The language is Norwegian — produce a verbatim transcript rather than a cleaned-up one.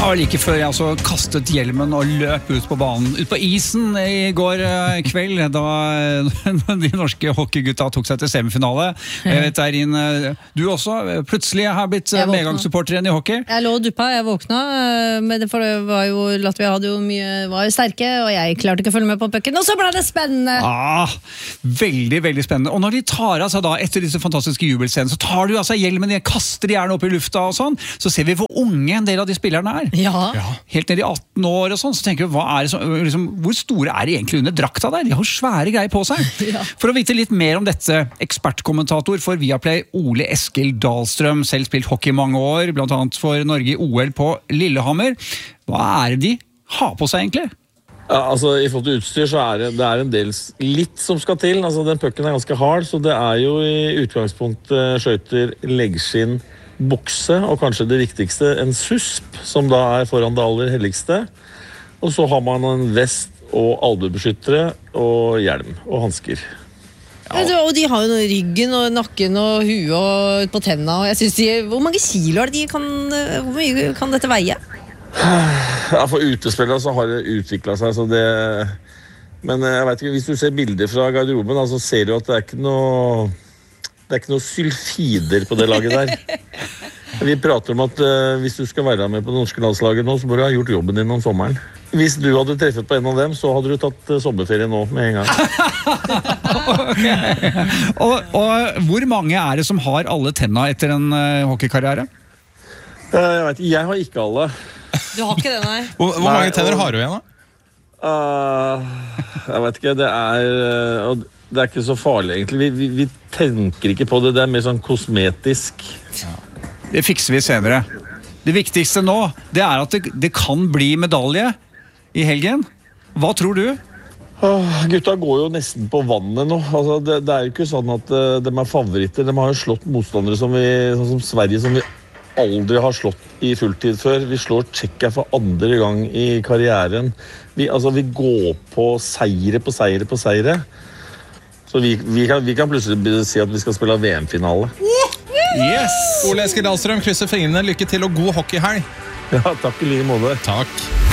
Ja, like før jeg altså kastet hjelmen og løp ut på banen, ut på isen i går kveld, da de norske hockeygutta tok seg til semifinale. Jeg vet, Eirin, du også plutselig har blitt medgangssupporteren i hockey. Jeg lå og duppa, jeg våkna, men det var jo, Latvia hadde jo mye, var jo sterke, og jeg klarte ikke å følge med på pucken, og så ble det spennende! Ah, veldig, veldig spennende. Og når de tar av seg da, etter disse fantastiske jubelscenene, så tar du av seg hjelmen, de kaster de gjerne opp i lufta og sånn, så ser vi hvor unge en del av de spillerne er. Ja. Helt ned i atten år og sånn, så tenker vi, hva er det som, liksom, hvor store er de egentlig under drakta der? De har svære greier på seg. Ja. For å vite litt mer om dette, ekspertkommentator for Viaplay, Ole Eskil Dahlstrøm, selv spilt hockey i mange år, blant annet for Norge i O L på Lillehammer. Hva er det de har på seg egentlig? Ja, altså I forhold til utstyr så er det, det er en del litt som skal til. Altså Den pucken er ganske hard, så det er jo i utgangspunktet skøyter, leggskinn, bukse, og kanskje det viktigste, en susp, som da er foran det aller helligste. Og så har man en vest og albuebeskyttere og hjelm og handsker. Ja. Og de har jo ryggen og nakken og huet og på tennene, og jeg synes de, hvor mange kilo er det de kan, hvor mye kan dette veie? Ja, for utespillere så har det utviklet seg, så det... Men jeg vet ikke, hvis du ser bilder fra garderoben, så ser du at det er ikke noe... Det er ikke noe sylfider på det laget der. Vi prater om at uh, hvis du skal være med på det norske landslaget nå, så må du ha gjort jobben din om sommeren. Hvis du hadde treffet på en av dem, så hadde du tatt uh, sommerferie nå med en gang. Okay. og, og hvor mange er det som har alle tenna etter en uh, hockeykarriere? Uh, jeg vet ikke, jeg har ikke alle. Du har ikke det, nei? Hvor, hvor mange nei, tenner og... har du igjen da? Uh, jeg vet ikke, det er... Uh, Det er ikke så farlig egentlig, vi, vi, vi tenker ikke på det, det er mer sånn kosmetisk. Ja. Det fikser vi senere. Det viktigste nå, det er at det, det kan bli medalje i helgen. Hva tror du? Åh, gutta går jo nesten på vannet nå. Altså, det, det er jo ikke sånn at uh, de er favoritter. De har jo slått motstandere som, vi, sånn som Sverige, som vi aldri har slått i fulltid før. Vi slår Tsjekkia for andre gang i karrieren. Vi, altså, vi går på seire på seire på seire. Så vi, vi, kan, vi kan plutselig si at vi skal spille V M-finale. Yes! Ole Eskil Dahlstrøm, krysser fingrene. Lykke til og god hockeyhelg. Ja, takk i like måte. Takk.